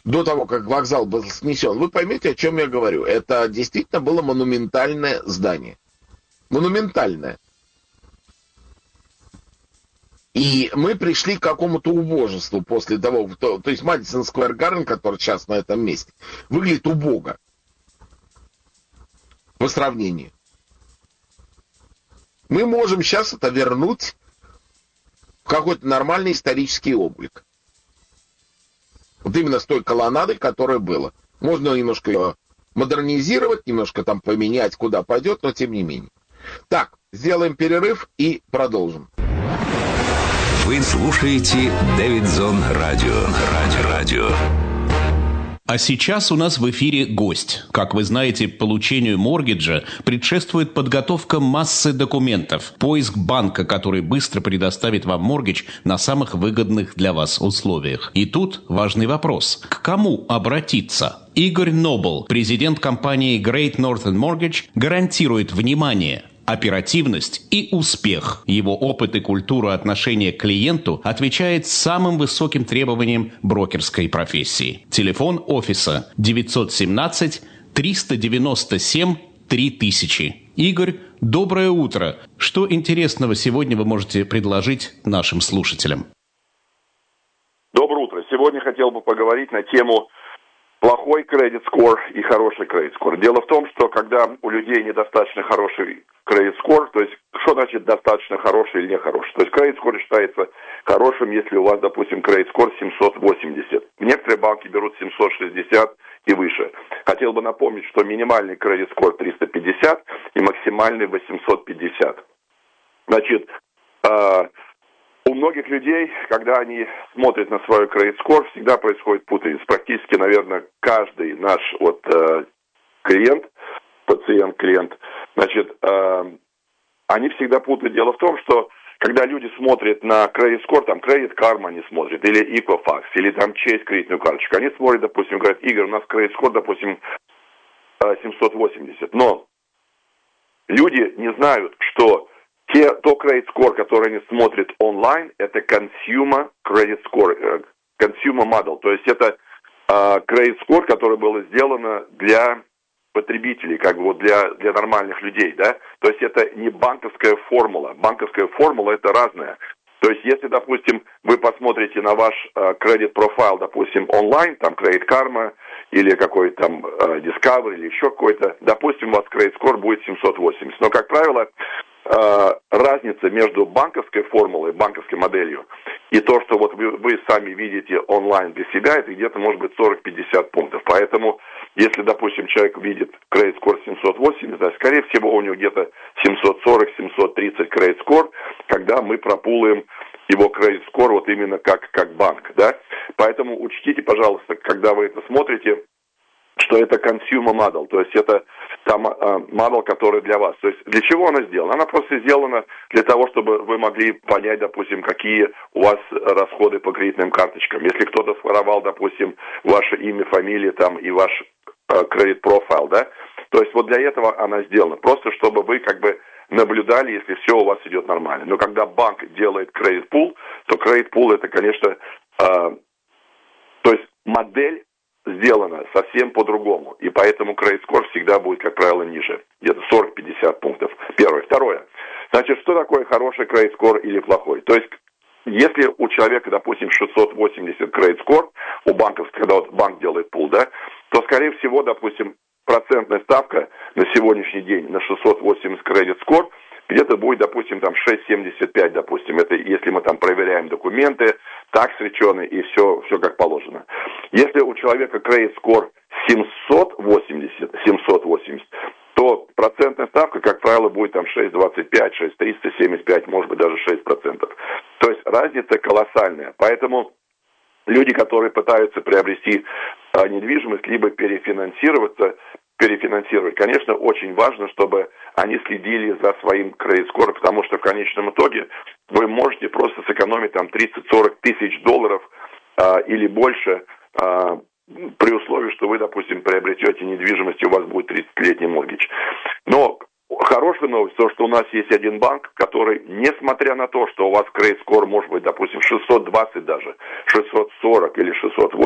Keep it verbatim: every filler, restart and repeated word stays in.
до того, как вокзал был снесен, вы поймете, о чем я говорю. Это действительно было монументальное здание. Монументальное. И мы пришли к какому-то убожеству после того, то, то есть Madison Square Garden, который сейчас на этом месте, выглядит убого по сравнению. Мы можем сейчас это вернуть в какой-то нормальный исторический облик. Вот именно с той колоннадой, которая была. Можно немножко ее модернизировать, немножко там поменять, куда пойдет, но тем не менее. Так, сделаем перерыв и продолжим. Вы слушаете Дэвидзон Радио. Радио. Радио. А сейчас у нас в эфире гость. Как вы знаете, получению моргиджа предшествует подготовка массы документов, поиск банка, который быстро предоставит вам моргидж на самых выгодных для вас условиях. И тут важный вопрос. К кому обратиться? Игорь Нобл, президент компании Great Northern Mortgage, гарантирует внимание, оперативность и успех. Его опыт и культура отношения к клиенту отвечает самым высоким требованиям брокерской профессии. Телефон офиса девятьсот семнадцать триста девяносто семь три тысячи. Игорь, доброе утро. Что интересного сегодня вы можете предложить нашим слушателям? Доброе утро. Сегодня хотел бы поговорить на тему плохой кредит скор и хороший кредит скор. Дело в том, что когда у людей недостаточно хороший кредит скор, то есть что значит достаточно хороший или нехороший? То есть кредит скор считается хорошим, если у вас, допустим, кредит скор семьсот восемьдесят. Некоторые банки берут семьсот шестьдесят и выше. Хотел бы напомнить, что минимальный кредит скор триста пятьдесят и максимальный восемьсот пятьдесят. Значит, э- у многих людей, когда они смотрят на свой кредит-скор, всегда происходит путаница. Практически, наверное, каждый наш вот э, клиент, пациент-клиент, значит, э, они всегда путают. Дело в том, что когда люди смотрят на кредит-скор, там, кредит-карма они смотрят, или Equifax, или там Chase кредитную карточку, они смотрят, допустим, говорят: Игорь, у нас кредит-скор, допустим, семьсот восемьдесят. Но люди не знают, что Те, то credit score, который они смотрят онлайн, это consumer credit score, consumer model. То есть это uh, credit score, который был сделан для потребителей, как бы вот для, для нормальных людей, да. То есть это не банковская формула. Банковская формула это разная. То есть если, допустим, вы посмотрите на ваш кредит uh, профайл, допустим, онлайн, там Credit Karma или какой-то там uh, Discover или еще какой-то, допустим, у вас credit score будет семьсот восемьдесят. Но, как правило, разница между банковской формулой, банковской моделью и то, что вот вы, вы сами видите онлайн для себя, это где-то может быть сорок-пятьдесят пунктов. Поэтому, если, допустим, человек видит credit score семьсот восемьдесят, скорее всего, у него где-то семьсот сорок - семьсот тридцать credit score, когда мы пропулаем его credit score вот именно как, как банк, да. Поэтому учтите, пожалуйста, когда вы это смотрите, что это consumer model, то есть это там модель, который для вас. То есть для чего она сделана? Она просто сделана для того, чтобы вы могли понять, допустим, какие у вас расходы по кредитным карточкам. Если кто-то своровал, допустим, ваше имя, фамилия там и ваш кредит профайл, да, то есть вот для этого она сделана. Просто чтобы вы как бы наблюдали, если все у вас идет нормально. Но когда банк делает кредит пул, то кредит пул это, конечно, э, то есть модель сделано совсем по-другому. И поэтому credit score всегда будет, как правило, ниже. Где-то сорок-пятьдесят пунктов. Первое. Второе. Значит, что такое хороший credit score или плохой? То есть, если у человека, допустим, шестьсот восемьдесят credit score, у банков, когда вот банк делает пул, да, то, скорее всего, допустим, процентная ставка на сегодняшний день на шестьсот восемьдесят credit score где-то будет, допустим, там шесть семьдесят пять, допустим, это если мы там проверяем документы, такс речены и все, все как положено. Если у человека credit score семьсот восемьдесят, семьсот восемьдесят, то процентная ставка, как правило, будет там шесть двадцать пять, шесть триста семьдесят пять, может быть, даже шесть процентов. То есть разница колоссальная. Поэтому люди, которые пытаются приобрести а, недвижимость, либо перефинансироваться, перефинансировать, конечно, очень важно, чтобы они следили за своим кредит-скором, потому что в конечном итоге вы можете просто сэкономить там тридцать-сорок тысяч долларов а, или больше а, при условии, что вы, допустим, приобретете недвижимость, и у вас будет тридцатилетний моргидж. Но хорошая новость, то, что у нас есть один банк, который, несмотря на то, что у вас кредит-скор может быть, допустим, шестьсот двадцать даже, шестьсот сорок или шестьсот восемьдесят,